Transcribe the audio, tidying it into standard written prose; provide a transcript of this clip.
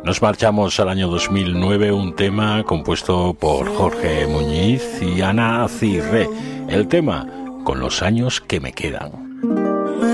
Nos marchamos al año 2009, un tema compuesto por Jorge Muñiz y Ana Cirré. El tema, Con los años que me quedan.